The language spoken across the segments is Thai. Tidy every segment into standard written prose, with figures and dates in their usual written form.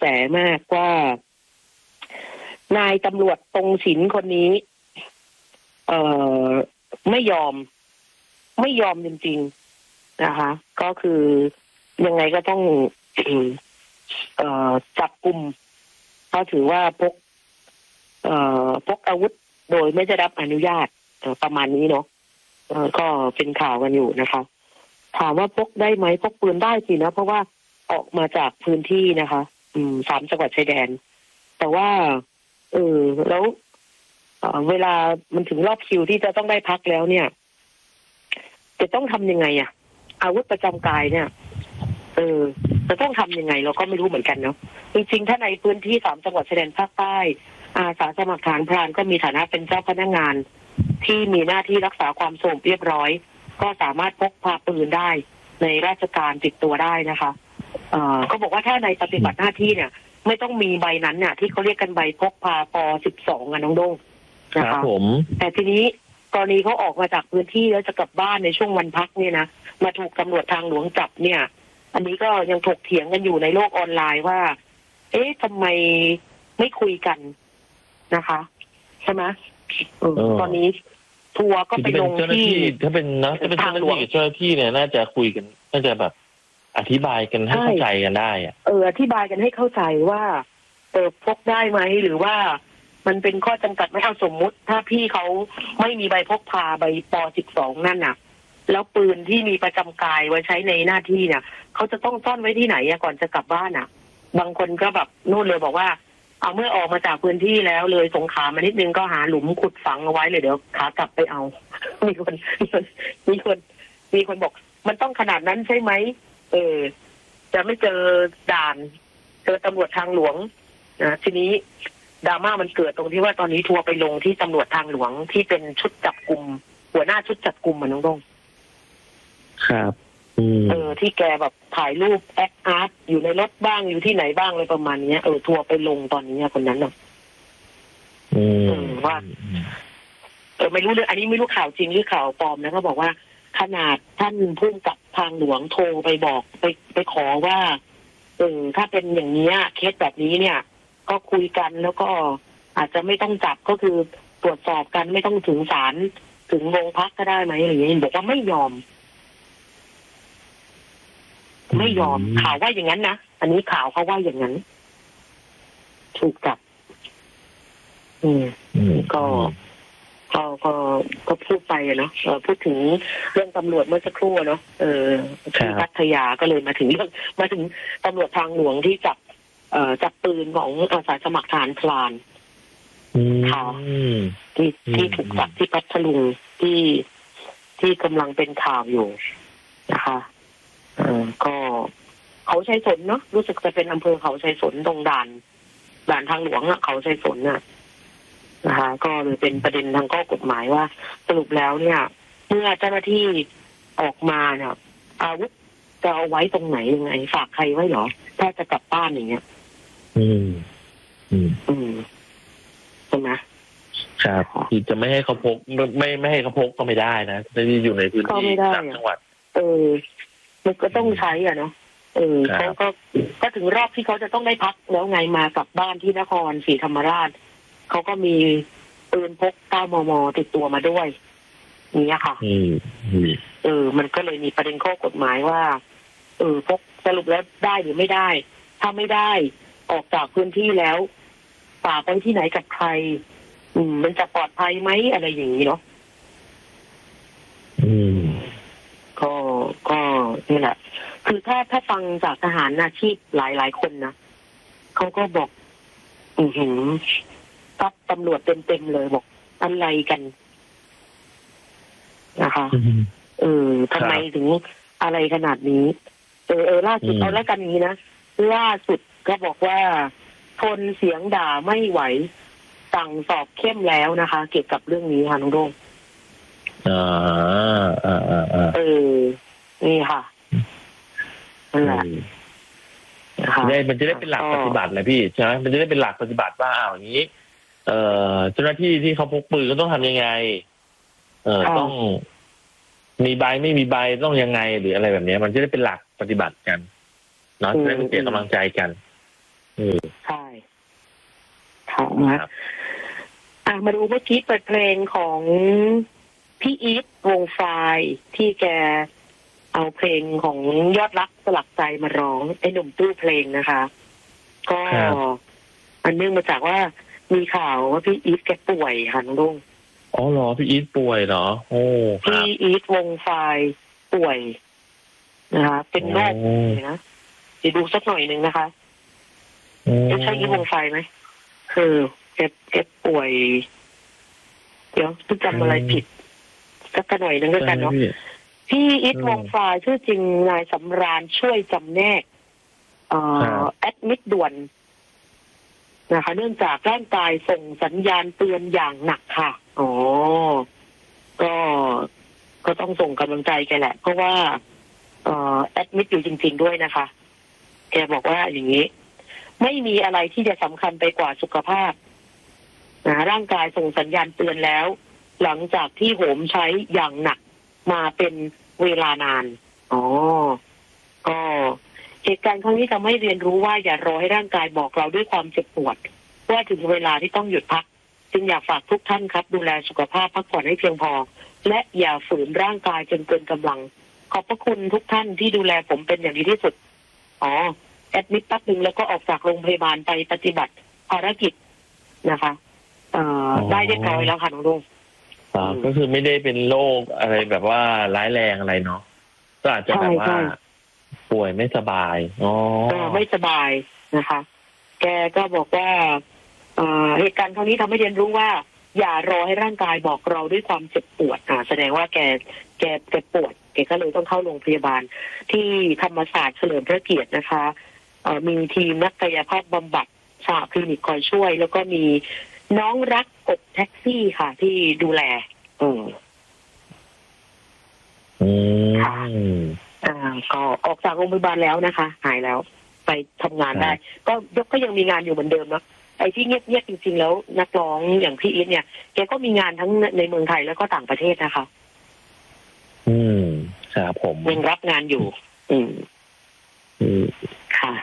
สมากว่านายตำรวจตรงฉินคนนี้ไม่ยอมจริงๆนะคะก็คือยังไงก็ต้องจับกุมเพราะถือว่าพกอาวุธโดยไม่ได้รับอนุญาตประมาณนี้เนาะก็เป็นข่าวกันอยู่นะคะถามว่าพกได้ไหมพกปืนได้สินะเพราะว่าออกมาจากพื้นที่นะคะ3 จังหวัดชายแดนแต่ว่าแล้วเวลามันถึงรอบคิวที่จะต้องได้พักแล้วเนี่ยจะต้องทำยังไงอ่ะอาวุธประจำกายเนี่ยจะต้องทำยังไงเราก็ไม่รู้เหมือนกันเนาะจริงๆถ้าในพื้นที่3 จังหวัดชายแดนภาคใต้อาสาสมัครทหารพรานก็มีฐานะเป็นเจ้าพนักงานที่มีหน้าที่รักษาความสงบเรียบร้อยก็สามารถพกพาปืนได้ในราชการติดตัวได้นะคะก็บอกว่าถ้าในปฏิบัติหน้าที่เนี่ยไม่ต้องมีใบนั้นเนี่ยที่เขาเรียกกันใบพกพาป.12น้องโด้งนะคะแต่ทีนี้กรณีเขาออกมาจากพื้นที่แล้วจะกลับบ้านในช่วงวันพักเนี่ยนะมาถูกตำรวจทางหลวงจับเนี่ยอันนี้ก็ยังถกเถียงกันอยู่ในโลกออนไลน์ว่าทำไมไม่คุยกันนะคะใช่ไหมตอนนี้ทัวร์ก็ไปลงที่ถ้าเป็นเจ้าหน้าที่กับเจ้าหน้าที่เนี่ยน่าจะคุยกันน่าจะแบบอธิบายกันให้เข้าใจกันได้อะอธิบายกันให้เข้าใจว่าพกได้ไหมหรือว่ามันเป็นข้อจำกัดไม่เอาสมมุติถ้าพี่เขาไม่มีใบพกพาใบป.12นั่นน่ะแล้วปืนที่มีประจำกายไว้ใช้ในหน้าที่เนี่ยเขาจะต้องซ่อนไว้ที่ไหนก่อนจะกลับบ้านอ่ะบางคนก็แบบนู่นเลยบอกว่าเอาเมื่อออกมาจากพื้นที่แล้วเลยสงขลามานิดนึงก็หาหลุมขุดฝังเอาไว้เลยเดี๋ยวขากลับไปเอามีคนบอกมันต้องขนาดนั้นใช่ไหมจะไม่เจอด่านเจอตำรวจทางหลวงนะทีนี้ดราม่ามันเกิดตรงที่ว่าตอนนี้ทัวร์ไปลงที่ตำรวจทางหลวงที่เป็นชุดจับกุมหัวหน้าชุดจับกุมน้องดงครับที่แกแบบถ่ายรูปแอคอาร์ตอยู่ในรถบ้างอยู่ที่ไหนบ้างอะไรประมาณนี้ทัวร์ไปลงตอนนี้คนนั้นเนาะว่าไม่รู้เลยอันนี้ไม่รู้ข่าวจริงหรือข่าวปลอมนะเขาบอกว่าขนาดท่านผู้กำกับทางหลวงโทรไปบอกไปขอว่าถ้าเป็นอย่างนี้เคสแบบนี้เนี่ยก็คุยกันแล้วก็อาจจะไม่ต้องจับก็คือตรวจสอบกันไม่ต้องถึงศาลถึงโรงพักก็ได้ไหมอะไรอย่างเงี้ยบอกว่าไม่ยอมข่าวว่าอย่างนั้นนะอันนี้ข่าวเขาว่าอย่างนั้นถูกจับก็พูดไปเนาะพูดถึงเรื่องตำรวจเมื่อสักครู่เนาะที่พัทยาก็เลยมาถึงตำรวจทางหลวงที่จับปืนของอาสาสมัครทหารพรานค่ะที่ถูกจับที่พัทลุงที่กำลังเป็นข่าวอยู่นะคะก็เขาชัยสนเนาะรู้สึกจะเป็นอำเภอเขาชัยสนตรงด่านทางหลวงอะเขาชัยสนน่ะนะคะก็เลยเป็นประเด็นทางข้อกฎหมายว่าสรุปแล้วเนี่ยเมื่อเจ้าหน้าที่ออกมาเนี่ยอาวุธจะเอาไว้ตรงไหนยังไงฝากใครไว้หรอถ้าจะกลับบ้านอย่างเงี้ยใช่ไหมครับคือจะไม่ให้เขาพกไม่ให้เขาพกก็ไม่ได้นะที่อยู่ในพื้นที่ต่างจังหวัดมันก็ต้องใช้อ่ะเนาะเขาก็ถึงรอบที่เขาจะต้องได้พักแล้วไงมากลับบ้านที่นครศรีธรรมราชเขาก็มีปืนพก9 มมติดตัวมาด้วยนี่ค่ะมันก็เลยมีประเด็นข้อกฎหมายว่าพกสรุปแล้วได้หรือไม่ได้ถ้าไม่ได้ออกจากพื้นที่แล้วฝากไปที่ไหนกับใครมันจะปลอดภัยไหมอะไรอย่างนี้เนาะก็นี่แหละคือถ้าฟังจากทหารอาชีพหลายคนนะเขาก็บอกทับตำรวจเต็มเลยบอกอะไรกันนะคะทำไมถึงอะไรขนาดนี้ล่าสุดเอาแล้วกันอย่างนี้นะล่าสุดก็บอกว่าทนเสียงด่าไม่ไหวสั่งสอบเข้มแล้วนะคะเกี่ยวกับเรื่องนี้ค่ะน้องโด่งนี่ค่ะนั่นแหละมันจะได้เป็นหลักปฏิบัติเลยพี่ใช่ไหมมันจะได้เป็นหลักปฏิบัติว่าอย่างนี้เจ้าหน้าที่ที่เขาพกปืนก็ต้องทำยังไงต้องมีใบไม่มีใบต้องยังไงหรืออะไรแบบนี้มันจะได้เป็นหลักปฏิบัติกันเนาะจะได้ไม่เสียกำลังใจกันใช่ค่ะมาดูเมื่อกี้เปิดเพลงของพี่อีทวงไฟที่แกเอาเพลงของยอดรักสลักใจมาร้องไอ้หนุ่มตู้เพลงนะคะก็อันเนื่องมาจากว่ามีข่าวว่าพี่อีทแกป่วยค่ะน้องลุงอ๋อเหรอพี่อีทป่วยเหรอโอ้พี่อีทวงไฟป่วยนะคะเป็นโรคนะจะดูสักหน่อยหนึ่งนะคะจะใช่อีทวงไฟไหมคือแกป่วยเดี๋ยวต้องจำอะไรผิดสักหน่อยนึงแล้วกันเนาะพี่อีทวงไฟชื่อจริงนายสำราญช่วยจำแนกแอดมิดด่วนนะคะเนื่องจากร่างกายส่งสัญญาณเตือนอย่างหนักค่ะอ๋อก็ต้องส่งกำลังใจแกแหละเพราะว่าแอดมิดอยู่จริงๆด้วยนะคะแกบอกว่าอย่างนี้ไม่มีอะไรที่จะสำคัญไปกว่าสุขภาพร่างกายส่งสัญญาณเตือนแล้วหลังจากที่โหมใช้อย่างหนักมาเป็นเวลานานก็เหตุการณ์ครั้งนี้ทำให้เรียนรู้ว่าอย่ารอให้ร่างกายบอกเราด้วยความเจ็บปวดว่าถึงเวลาที่ต้องหยุดพักจึงอยากฝากทุกท่านครับดูแลสุขภาพพักผ่อนให้เพียงพอและอย่าฝืนร่างกายจนเกินกำลังขอบพระคุณทุกท่านที่ดูแลผมเป็นอย่างดีที่สุดแอดมิดแป๊บนึงแล้วก็ออกจากโรงพยาบาลไปปฏิบัติภารกิจนะคะได้เรียบร้อยแล้วค่ะน้องลุงก็คือไม่ได้เป็นโรคอะไรแบบว่าร้ายแรงอะไรเนาะก็อาจจะแบบว่าป่วยไม่สบายไม่สบายนะคะแกก็บอกว่าเหตุการณ์ครั้งนี้ทำให้เรียนรู้ว่าอย่ารอให้ร่างกายบอกเราด้วยความเจ็บปวดแสดงว่าแกปวดแกก็เลยต้องเข้าโรงพยาบาลที่ธรรมศาสตร์เฉลิมพระเกียรตินะคะมีทีมนักกายภาพบำบัดสหคลินิกคอยช่วยแล้วก็มีน้องรักกบแท็กซี่ค่ะที่ดูแลก็ออกจากโรงพยาบาลแล้วนะคะหายแล้วไปทำงานได้ก็ยังมีงานอยู่เหมือนเดิมเนาะไอ้ที่เงียบๆจริงๆแล้วนักร้องอย่างพี่อีทเนี่ยแกก็มีงานทั้งในเมืองไทยแล้วก็ต่างประเทศนะคะครับผมยังรับงานอยู่ค่ะ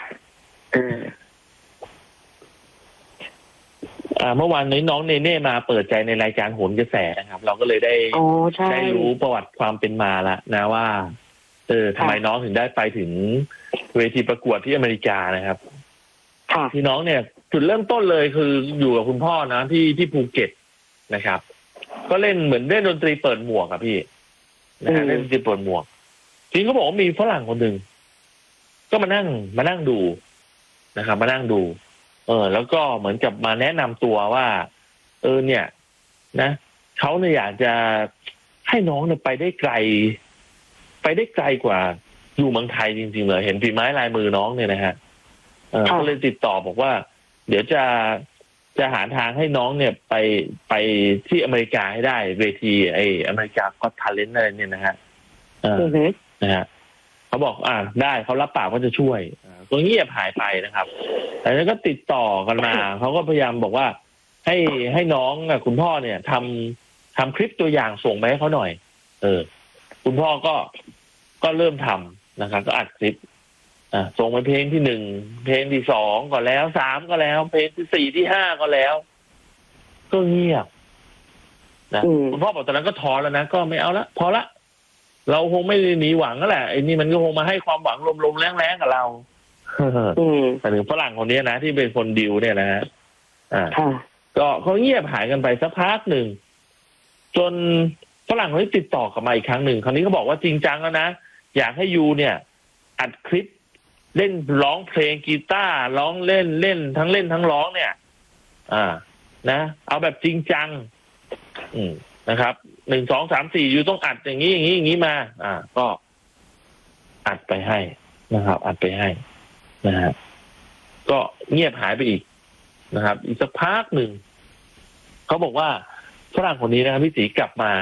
เมื่อวานนี้น้องเนเน่มาเปิดใจในรายการโหนกระแสนะครับเราก็เลยได้รู้ประวัติความเป็นมาแล้วนะว่าทำไมน้องถึงได้ไปถึงเวทีประกวดที่อเมริกานะครับที่น้องเนี่ยจุดเริ่มต้นเลยคืออยู่กับคุณพ่อนะที่ภูเก็ตนะครับก็เล่นเหมือนเล่นดนตรีเปิดหมวกครับพี่นะเล่นดนตรีเปิดหมวกทีนี้เขาบอกว่ามีฝรั่งคนหนึ่งก็มานั่งดูนะครับมานั่งดูแล้วก็เหมือนกับมาแนะนำตัวว่าเนี่ยนะเขาเนี่ยอยากจะให้น้องเนี่ยไปได้ไกลกว่าอยู่เมืองไทยจริงๆเลยเห็นฝีไม้ลายมือน้องเนี่ยนะฮะก็เลยติดต่อบอกว่าเดี๋ยวจะหาทางให้น้องเนี่ยไปที่อเมริกาให้ได้เวทีอเมริกาก็ทาเลนต์อะไรเนี่ยนะฮะนะฮะเขาบอกได้เขารับปากว่าจะช่วยก็เงียบหายไปนะครับแต่นั้นก็ติดต่อกันมาเขาก็พยายามบอกว่าให้น้องกับคุณพ่อเนี่ยทำคลิปตัวอย่างส่งไปให้เขาหน่อยคุณพ่อก็เริ่มทำนะครับก็อัดคลิปส่งไปเพลงที่1เพลงที่2ก็แล้ว3ก็แล้วเพลงที่4ที่5ก็แล้วก็เงียบนะคุณพ่อบอกตอนนั้นก็ท้อแล้วนะก็ไม่เอาละพอละเราคงไม่หนีหวังแล้วแหละไอ้นี่มันก็คงมาให้ความหวังลมๆแรงๆกับเราแต่ถึงฝรั่งคนนี้นะที่เป็นคนดิวเนี่ยนะฮะก็เขาเงียบหายกันไปสักพักหนึ่งจนฝรั่งคนนี้ติดต่อกลับมาอีกครั้งหนึ่งคราวนี้เขาบอกว่าจริงจังแล้วนะอยากให้ยูเนี่ยอัดคลิปเล่นร้องเพลงกีตาร์ร้องเล่นทั้งร้องเนี่ยนะเอาแบบจริงจังนะครับ1 2 3 4อยู่ต้องอัดอย่างนี้มาก็อัดไปให้นะครับอัดไปให้นะฮะก็เงียบหายไปอีกนะครับอีกสักพักหนึ่งเขาบอกว่าฝรั่งคนนี้นะครับพี่ศรีกลับมา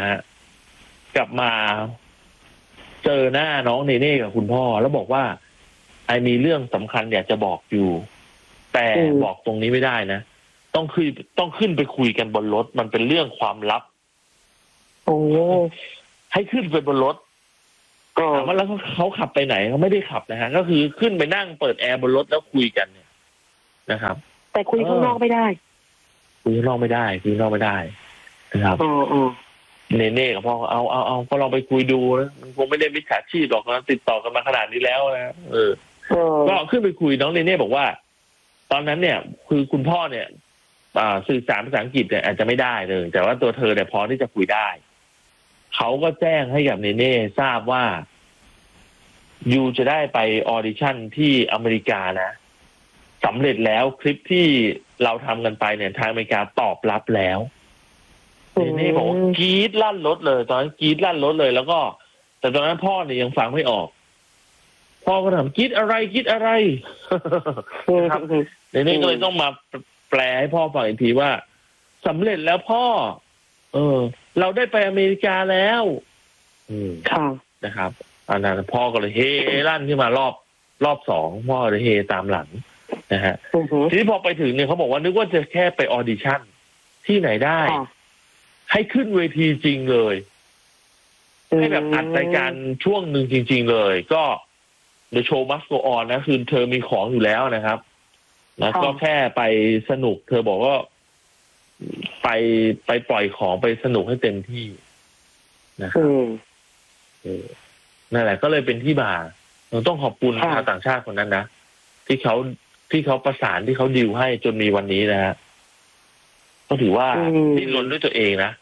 เจอหน้าน้องเนเน่กับคุณพ่อแล้วบอกว่ามีเรื่องสำคัญอยากจะบอกอยู่แต่บอกตรงนี้ไม่ได้นะต้องขึ้นไปคุยกันบนรถมันเป็นเรื่องความลับให้ขึ้นไปบนรถถามว่าแล้วเขาขับไปไหนเขาไม่ได้ขับนะฮะก็คือขึ้นไปนั่งเปิดแอร์บนรถแล้วคุยกันเนี่ยนะครับแต่คุยข้างนอกไม่ได้คุยข้างนอกไม่ได้นะครับเนเน่กับพ่อเอาก็ลองไปคุยดูนะมันคงไม่ได้มิจฉาชีพหรอกนะติดต่อกันมาขนาดนี้แล้วนะก็ขึ้นไปคุยน้องเนเน่บอกว่าตอนนั้นเนี่ยคือคุณพ่อเนี่ยสื่อสารภาษาอังกฤษเนี่ยอาจจะไม่ได้เลยแต่ว่าตัวเธอเนี่ยพอที่จะคุยได้เขาก็แจ้งให้กับเนเน่ทราบว่ายูจะได้ไปออดิชั่นที่อเมริกานะสำเร็จแล้วคลิปที่เราทำกันไปเนี่ยทางอเมริกาตอบรับแล้วเนเน่บอกว่ากรี๊ดลั่นรถเลยตอนนั้นกรี๊ดลั่นรถเลยแล้วก็แต่ตอนนั้นพ่อเนี่ยยังฟังไม่ออกพ่อก็ถามกรี๊ดอะไรครับเนเน่ก็เลยต้องมาแปลให้พ่อฟังอีกทีว่าสำเร็จแล้วพ่อเราได้ไปอเมริกาแล้วนะครับอันนั้นพ่อก็เลยเฮลั่นขึ้นมารอบสองพ่อเลยเฮตามหลังนะฮะทีนี้พอไปถึงเนี่ยเขาบอกว่านึกว่าจะแค่ไปออดิชั่นที่ไหนได้ให้ขึ้นเวทีจริงเลยให้แบบอัดรายการช่วงหนึ่งจริงๆเลยก็ The Show Must Go On นะคือเธอมีของอยู่แล้วนะครับนะก็แค่ไปสนุกเธอบอกว่าไปปล่อยของไปสนุกให้เต็มที่นะครับนั่นแหละก็เลยเป็นที่มาเราต้องขอบคุณชาวต่างชาติคนนั้นนะที่เขาประสานที่เขาดีลให้จนมีวันนี้นะฮะก็ถือว่าดิ้นรนด้วยตัวเองนะ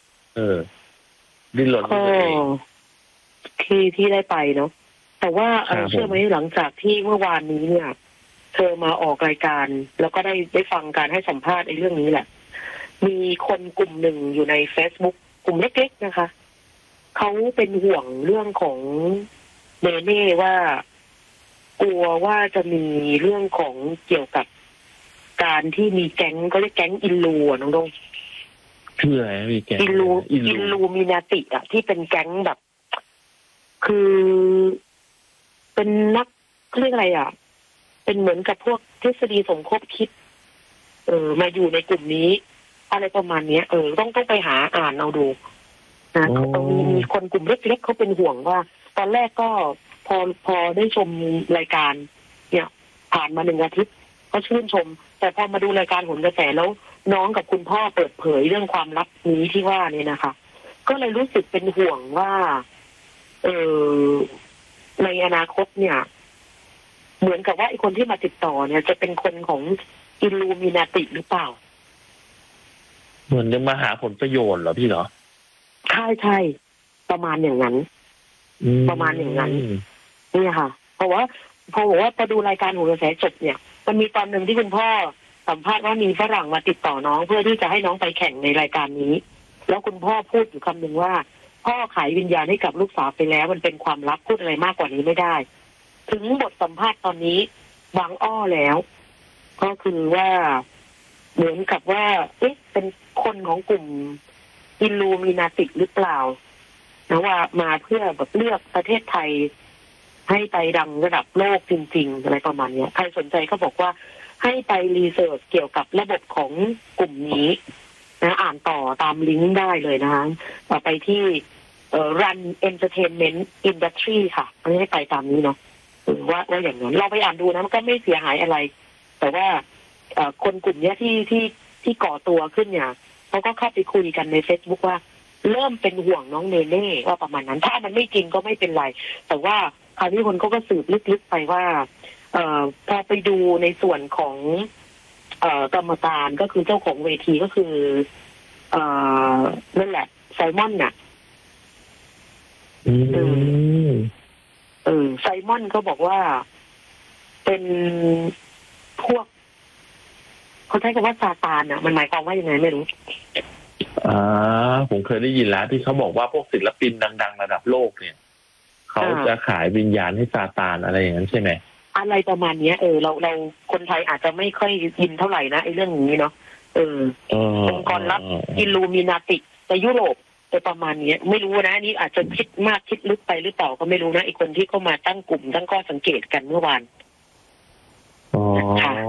ดิ้นรนด้วยตัวเองที่ได้ไปเนาะแต่ว่าเชื่อไหมหลังจากที่เมื่อวานนี้เนี่ยเธอมาออกรายการแล้วก็ได้ฟังการให้สัมภาษณ์ในเรื่องนี้แหละมีคนกลุ่มหนึ่งอยู่ใน Facebook กลุ่มเล็กๆนะคะเขาเป็นห่วงเรื่องของเนเน่ว่ากลัวว่าจะมีเรื่องของเกี่ยวกับการที่มีแก๊งก็เรียกแก๊งอินลูน้องดงคืออะไรมีแก๊งอินลูมินาติอ่ะที่เป็นแก๊งแบบคือเป็นนักเรียกอะไรอ่ะเป็นเหมือนกับพวกทฤษฎีสมคบคิดมาอยู่ในกลุ่มนี้อะไรประมาณนี้ต้องไปหาอ่านเอาดูนะมีคนกลุ่มเล็กๆเขาเป็นห่วงว่าตอนแรกก็พอได้ชมรายการเนี่ยผ่านมา1 อาทิตย์ก็ชื่นชมแต่พอมาดูรายการโหนกระแสแล้วน้องกับคุณพ่อเปิดเผยเรื่องความลับนี้ที่ว่านี่นะคะก็เลยรู้สึกเป็นห่วงว่าในอนาคตเนี่ยเหมือนกับว่าไอ้คนที่มาติดต่อเนี่ยจะเป็นคนของอิลลูมินาติหรือเปล่าเหมือนจะมาหาผลประโยชน์เหรอพี่เหรอใช่ประมาณอย่างนั้นนี่ค่ะเพราะว่าพอบอกว่าพอดูรายการโหนกระแสจบเนี่ยมันมีตอนหนึ่งที่คุณพ่อสัมภาษณ์ว่ามีฝรั่งมาติดต่อน้องเพื่อที่จะให้น้องไปแข่งในรายการนี้แล้วคุณพ่อพูดอยู่คำหนึ่งว่าพ่อขายวิญญาณให้กับลูกสาวไปแล้วมันเป็นความลับพูดอะไรมากกว่านี้ไม่ได้ถึงบทสัมภาษณ์ตอนนี้วางอ้อแล้วก็คือว่าเหมือนกับว่าเป็นคนของกลุ่มอิลลูมินาติหรือเปล่านะว่ามาเพื่อแบบเลือกประเทศไทยให้ไปดังระดับโลกจริงๆอะไรประมาณนี้ใครสนใจก็บอกว่าให้ไปรีเสิร์ชเกี่ยวกับระบบของกลุ่มนี้นะอ่านต่อตามลิงก์ได้เลยนะคะไปที่Run Entertainment Industry ค่ะไม่ให้ไปตามนี้เนาะว่าอย่างนั้นเราไปอ่านดูนะมันก็ไม่เสียหายอะไรแต่ว่าคนกลุ่มนี้ที่ก่อตัวขึ้นเนี่ยเขาก็เข้าไปคุยกันใน Facebook ว่าเริ่มเป็นห่วงน้องเนเน่ว่าประมาณนั้นถ้ามันไม่จริงก็ไม่เป็นไรแต่ว่าคราวนี้คนเขาก็สืบลึกๆไปว่าพอไปดูในส่วนของกรรมการก็คือเจ้าของเวทีก็คือนั่นแหละไซมอนน่ะไซมอนเขาบอกว่าเป็นพวกเขาใช้คำว่าซาตานอ่ะมันหมายความว่ายังไงไม่รู้ผมเคยได้ยินแล้วที่เขาบอกว่าพวกศิลปินดังๆระดับโลกเนี่ยเขาจะขายวิญญาณให้ซาตานอะไรอย่างนั้นใช่ไหมอะไรประมาณนี้เราคนไทยอาจจะไม่ค่อยยินเท่าไหร่นะไอ้เรื่องนี้เนาะองค์กรลับอิลลูมินาติในยุโรปแต่ประมาณนี้ไม่รู้นะนี่อาจจะคิดมากคิดลึกไปหรือเปล่าก็ไม่รู้นะไอ้คนที่เข้ามาตั้งกลุ่มตั้งข้อสังเกตกันเมื่อวานค่ะ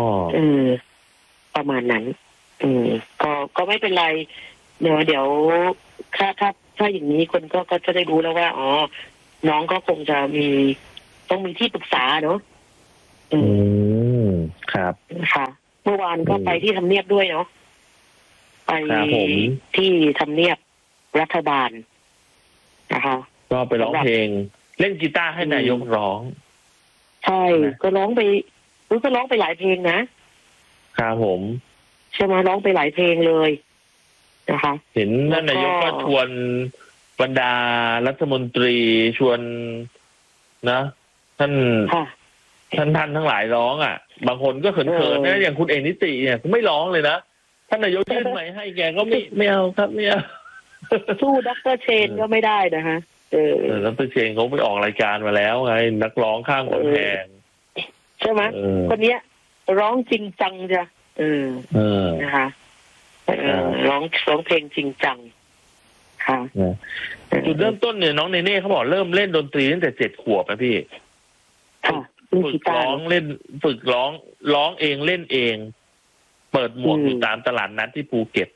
ประมาณนั้นก็ไม่เป็นไรเดี๋ยวถ้าอย่างนี้คนก็จะได้รู้แล้วว่าน้องก็คงจะต้องมีที่ปรึกษาเนาะครับนะคะเมื่อวานก็ไปที่ทำเนียบด้วยเนาะไปที่ทำเนียบรัฐบาลนะคะก็ไปร้องเพลงเล่นกีตาร์ให้นายกร้องใช่ก็ร้องไปก็ร้องไปหลายเพลงนะครับผมใช่ไหมร้องไปหลายเพลงเลยนะคะเห็นท่านนายกก็ชวนบรรดารัฐมนตรีชวนนะท่านทั้งหลายร้องอ่ะบางคนก็เขินๆนะอย่างคุณเอกนิติเนี่ยไม่ร้องเลยนะท่านนายกยื่นไมค์ให้แกก็ไม่เอาครับไม่เอาสู้ดร.เชนก็ไม่ได้นะฮะดร.เชนเขาไปออกรายการมาแล้วไงนักร้องข้างกำแพงใช่ไหมคนเนี้ยร้องจริงจังจ้ะนะคะร้องเพลงจริงจังค่ะจุดเริ่มต้นเนี่ยน้องเนเน่เขาบอกเริ่มเล่นดนตรีตั้งแต่7 ขวบนะพี่ฝึกร้องเล่นฝึกร้องเองเล่นเองเปิดหมวกอยู่ตามตลาดนัดที่ภูเก็ต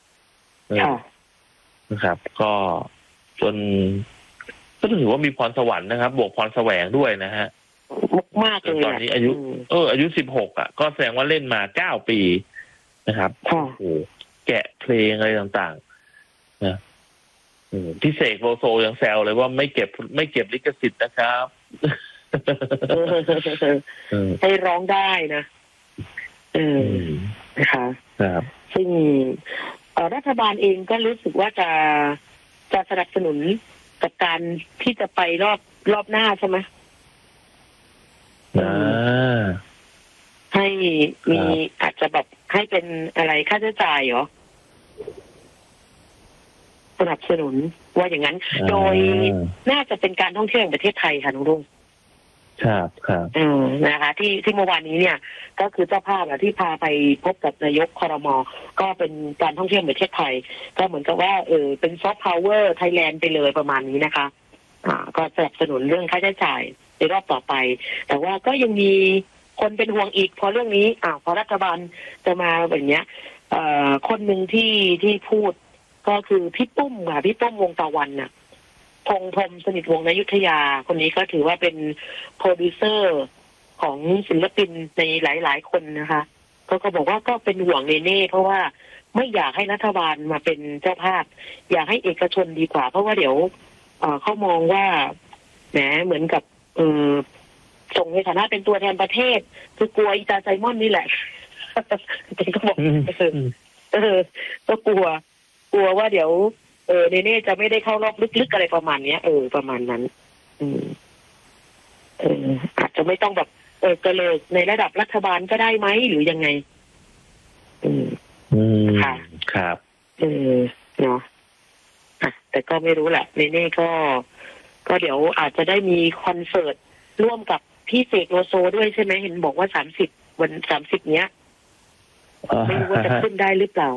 นะครับก็จนก็ถือว่ามีพรสวรรค์นะครับบวกพรแสวงด้วยนะฮะมากเลยตอนนี้อายุ16อ่ะก็แสดงว่าเล่นมา9 ปีนะครับโอ้โหแกะเพลงอะไรต่างๆนะพี่เสกโลโซยังแซวเลยว่าไม่เก็บลิขสิทธิ์นะครับให้ร้องได้นะนะคะซึ่งรัฐบาลเองก็รู้สึกว่าจะสนับสนุนกับการที่จะไปรอบหน้าใช่ไหมให้มีอาจจะแบบให้เป็นอะไรค่าใช้จ่ายเหรอสนับสนุนว่าอย่างนั้นโดยน่าจะเป็นการท่องเที่ยวแห่งประเทศไทยค่ะน้องรุ่งครับนะคะที่เมื่อวานนี้เนี่ยก็คือเจ้าภาพที่พาไปพบกับนายกครม.ก็เป็นการท่องเที่ยวประเทศไทยก็เหมือนกับว่าเป็นซอฟต์พาวเวอร์ไทยแลนด์ไปเลยประมาณนี้นะคะก็สนับสนุนเรื่องค่าใช้จ่ายในรอบต่อไปแต่ว่าก็ยังมีคนเป็นห่วงอีกพอเรื่องนี้พอรัฐบาลจะมาแบบเนี้ยคนหนึ่งที่พูดก็คือพี่ปุ้มค่ะพี่ปุ้มวงตะวันน่ะพงษ์พรหมสนิทวงศ์อยุธยาคนนี้ก็ถือว่าเป็นโปรดิวเซอร์ของศิลปินในหลายๆคนนะคะก็บอกว่าก็เป็นห่วงเนเน่เพราะว่าไม่อยากให้รัฐบาลมาเป็นเจ้าภาพอยากให้เอกชนดีกว่าเพราะว่าเดี๋ยวเขามองว่าแหมเหมือนกับส่งในฐานะเป็นตัวแทนประเทศคือกลัวอีตาไซมอนนี่แหละก็บอกก็กลัวว่าเดี๋ยวเนเน่จะไม่ได้เข้ารอบลึกๆอะไรประมาณเนี้ยประมาณนั้นอาจจะไม่ต้องแบบกระเลิกในระดับรัฐบาลก็ได้ไหมหรือยังไงค่ะครับเนาะแต่ก็ไม่รู้แหละเนเน่ก็เดี๋ยวอาจจะได้มีคอนเสิร์ตร่วมกับพี่เสกโลโซด้วยใช่ไหมเห็นบอกว่า30 วัน30เนี้ยไม่รู้ว่าจะขึ้นได้หรือเปล่า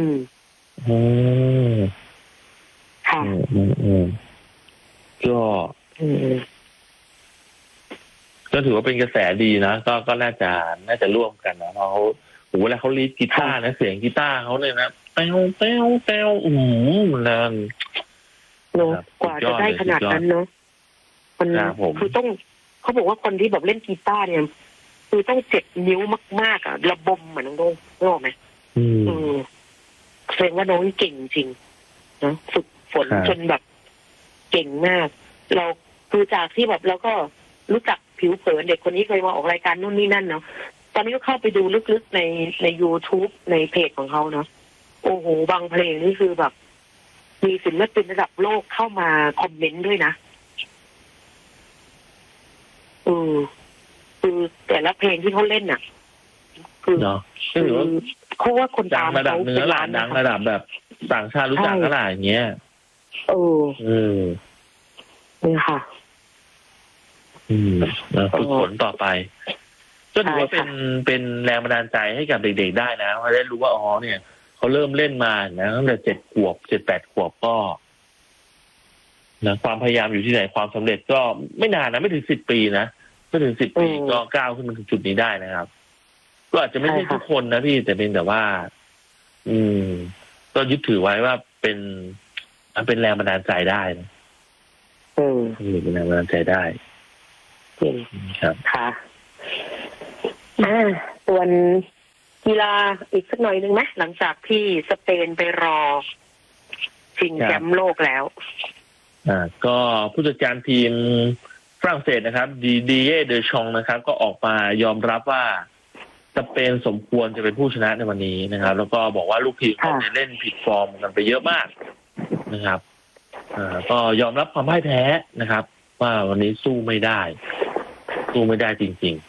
ค่ะก็ถือว่าเป็นกระแสดีนะก็น่าจะร่วมกันนะเขาเวลาเขาลีดกีตาร์นะเสียงกีตาร์เขาเลยนะเต้วนั่นกว่าจะได้ขนาดนั้นเนาะมันคือต้องเขาบอกว่าคนที่แบบเล่นกีตาร์เนี่ยคือต้อง7 นิ้วมากๆระบมเหมือนน้องโดรู้ไหมแสดงว่าน้องเก่งจริงนะฝึกฝนจนแบบเก่งมากเราคือจากที่แบบเราก็รู้จักผิวเผินเด็กคนนี้เคยมาออกรายการนู่นนี่นั่นเนาะตอนนี้ก็เข้าไปดูลึกๆใน YouTube ในเพจของเขาเนาะโอ้โหบางเพลงนี่คือแบบมีศิลปินระดับโลกเข้ามาคอมเมนต์ด้วยนะคือแต่ละเพลงที่เขาเล่นน่ะคือเขาว่าคนตามระดับเนื้อหลานดังระดับแบบต่างชาติรู้จักขนาดอย่างเงี้ยนี่ค่ะฝึกฝนต่อไปก็ถือว่าเป็นแรงบันดาลใจให้กับเด็กๆได้นะว่าได้รู้ว่าเนี่ยเขาเริ่มเล่นมานะตั้งแต่7 ขวบ 7-8 ขวบก็นะความพยายามอยู่ที่ไหนความสำเร็จก็ไม่นานนะไม่ถึง10 ปีนะไม่ถึง10 ปีก็ก้าวขึ้นมาถึงจุดนี้ได้นะครับก็อาจจะไม่ใช่ทุกคนนะพี่แต่เป็นแต่ว่าก็ยึดถือไว้ว่าเป็นแรงบันดาลใจได้นะเป็นแรงบันดาลใจได้ครับค่ะส่วนกีฬาอีกสักหน่อยนึงไหมหลังจากที่สเปนไปรอชิงแชมป์โลกแล้วก็ผู้จัดการทีมฝรั่งเศสนะครับดีเย่เดอชองนะครับก็ออกมายอมรับว่าสเปนสมควรจะเป็นผู้ชนะในวันนี้นะครับ แล้วก็บอกว่าลูกทีมเขาเล่นผิดฟอร์มกันไปเยอะมากนะครับก็ยอมรับความพ่ายแพ้นะครับ ว่าวันนี้สู้ไม่ได้จริง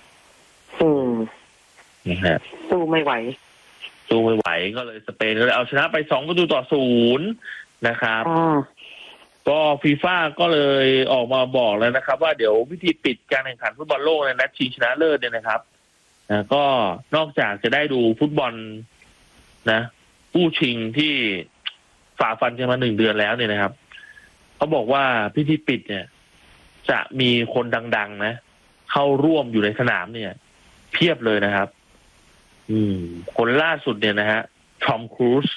ๆนะฮะสู้ไม่ไหวก็เลยสเปนก็เลยเอาชนะไป2-0นะครับก็ฟีฟ่าก็เลยออกมาบอกแล้วนะครับว่าเดี๋ยววิธีปิดการแข่งขันฟุตบอลโลกในนัดชิงชนะเลิศเนี่ยนะครับก็นอกจากจะได้ดูฟุตบอลนะผู้ชิงที่ฝ่าฟันกันมา1 เดือนแล้วเนี่ยนะครับเขาบอกว่าพิธีปิดเนี่ยจะมีคนดังๆนะเข้าร่วมอยู่ในสนามเนี่ยเพียบเลยนะครับคนล่าสุดเนี่ยนะฮะทอมครูซ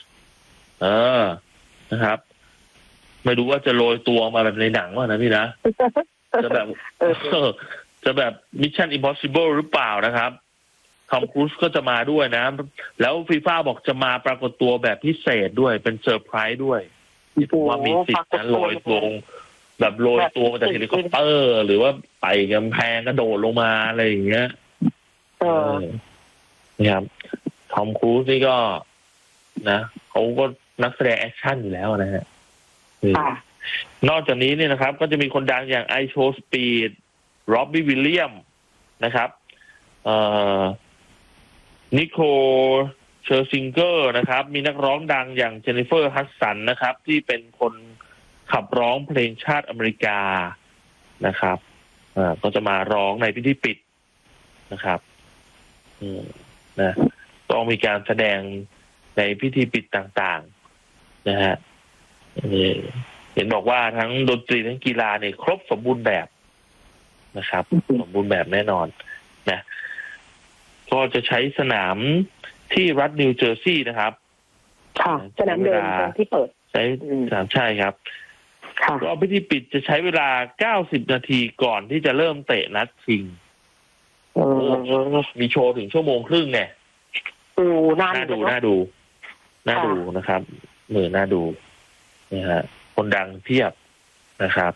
นะครับไม่รู้ว่าจะโรยตัวมาแบบในหนังว่านะพี่นะจะแบบMission Impossible หรือเปล่านะครับทอมครูซก็จะมาด้วยนะแล้วฟีฟ่าบอกจะมาปรากฏตัวแบบพิเศษด้วยเป็นเซอร์ไพรส์ด้วยที่ผมว่ามีสิทธิ์นะโรยตัวแบบโรยตัวมาจากเฮลิคอปเตอร์หรือว่าไต่กำแพงกระโดดลงมาอะไรอย่างเงี้ยนะครับทอมครูซนี่ก็นะเขาก็นักแสดงแอคชั่นอยู่แล้วนะฮะนอกจากนี้เนี่ยนะครับก็จะมีคนดังอย่างไอโชสปีดร็อบบี้วิลเลียมนะครับนิโคลเชอร์ซิงเกอร์นะครับมีนักร้องดังอย่างเจนนิเฟอร์ฮัสสันนะครับที่เป็นคนขับร้องเพลงชาติอเมริกานะครับก็จะมาร้องในพิธีปิดนะครับนะต้องมีการแสดงในพิธีปิดต่างๆนะฮะเห็นบอกว่าทั้งดนตรีทั้งกีฬาเนี่ยครบสมบูรณ์แบบนะครับสมบูรณ์แบบแน่นอนนะก็จะใช้สนามที่รัฐนิวเจอร์ซีย์นะครับสนามเดิมที่เปิดใช้สนามใช่ครับก็พิธีปิดจะใช้เวลา90 นาทีก่อนที่จะเริ่มเตะนัดชิงมีโชว์ถึง1 ชั่วโมงเนี่ยน่าดูนะครับน่าดูนี่ฮะคนดังเพียบนะครับ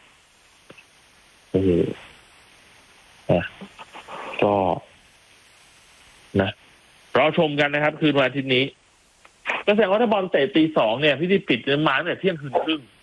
ก็นะรอชมกันนะครับคืนวันอาทิตย์นี้ก็แสดงว่าถ้าบอลเตะตี 2เนี่ยพิธีปิดจะมาตั้งแต่เที่ยงคืนครึ่ง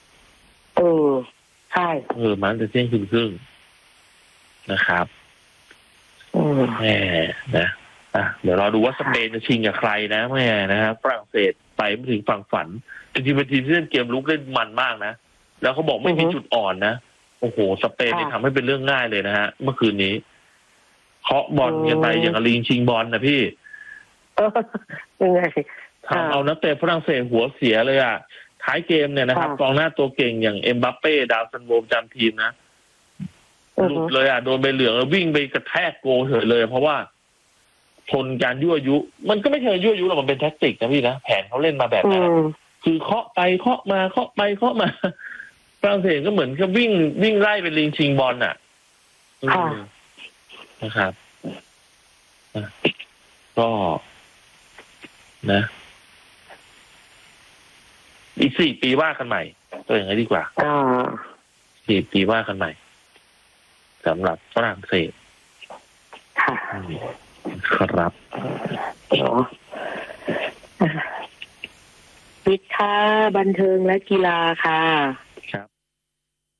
ใช่มาตั้งแต่เที่ยงคืนครึ่งนะครับแหมนะเดี๋ยวรอดูว่าสเปนจะชิงกับใครนะแม่นะครับฝรั่งเศสไปไม่ถึงฝั่งฝันจริงๆเป็นทีมที่เล่นเกมลุกเล่นมันมากนะแล้วเขาบอกไม่มีจุดอ่อนนะโอ้โหสเปนนี่ทำให้เป็นเรื่องง่ายเลยนะฮะเมื่อคืนนี้เคาะบอลกันไปอย่างลิงชิงบอลนะพี่ยังไงทำเอานักเตะฝรั่งเศสหัวเสียเลยอ่ะท้ายเกมเนี่ยนะครับกองหน้าตัวเก่งอย่างเอ็มบัปเป้ดาวซันโวประจำทีมนะหลุดเลยโดนใบเหลืองแล้ววิ่งไปกระแทกโกเฉยเลยเพราะว่าทนการยั่วยุมันก็ไม่ใช่ยั่วยุหรอกมันเป็นแท็กติกนะพี่นะแผนเขาเล่นมาแบบนั้นคือเคาะไปเคาะมาเคาะไปเคาะมาฝรั่งเศสก็เหมือนกับวิ่งไล่เป็นลิงชิงบอลนะครับก็นะอีก4 ปีว่ากันใหม่ตัวอย่างไรดีกว่า4 ปีว่ากันใหม่สำหรับฝรั่งเศสครับวิทย์ค่ะบันเทิงและกีฬาค่ะ